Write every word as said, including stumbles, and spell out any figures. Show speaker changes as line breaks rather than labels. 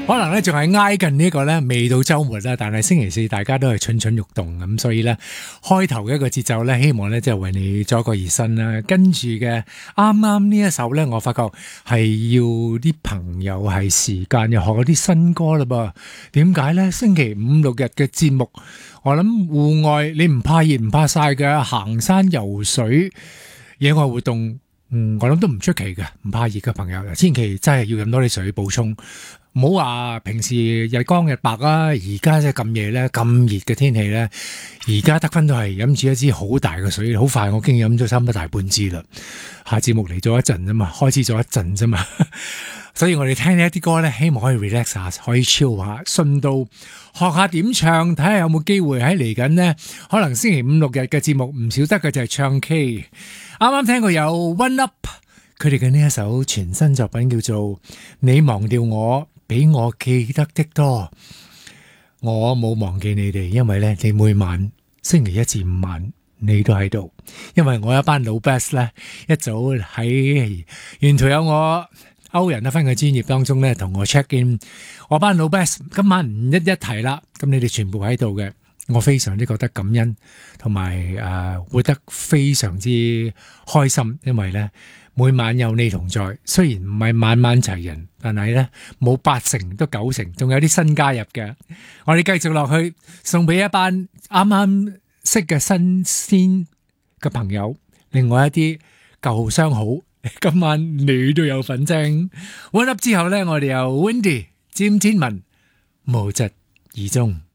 可能咧仲係挨近呢個咧未到週末啦，但係星期四大家都係蠢蠢欲動咁，所以咧開頭嘅一個節奏咧，希望咧即係為你做一個熱身啦。跟住嘅啱啱呢一首咧，我發覺係要啲朋友係時間又學嗰啲新歌啦噃。點解咧？星期五六日嘅節目，我諗戶外你唔怕熱唔怕曬嘅，行山游水野外活動。嗯，我諗都唔出奇嘅，唔怕熱嘅朋友，千祈真係要飲多啲水補充，唔好話平時日光日白啊，而家即係咁夜咧，咁熱嘅天氣咧，而家得分都係飲住一支好大嘅水，好快我已經飲咗差唔多大半支啦。下節目嚟咗一陣啫嘛，開始咗一陣啫嘛，所以我哋聽呢一啲歌咧，希望可以 relax 下，可以 chill 下，順道學下點唱，睇下有冇機會喺嚟緊呢，可能星期五六日嘅節目唔少得嘅就係唱 K。啱啱聽過有 One Up 佢哋嘅呢一首全新作品叫做《你忘掉我比我記得的多》，我冇忘記你哋，因為咧你每晚星期一至五晚你都喺度，因為我一班老 best 咧一早喺沿途有我歐人一分嘅專業當中咧同我 check in， 我班老 best 今晚唔一一提啦，咁你哋全部喺度嘅。我非常之覺得感恩，同埋誒活得非常之開心，因為咧每晚有你同在，雖然唔係晚晚齊人，但係咧冇八成都九成，仲有啲新加入嘅。我哋繼續落去，送俾一班啱啱識嘅新鮮嘅朋友，另外一啲舊相好，今晚你都有份證。One Up之後咧，我哋有 Wendy、詹天文、無疾而終。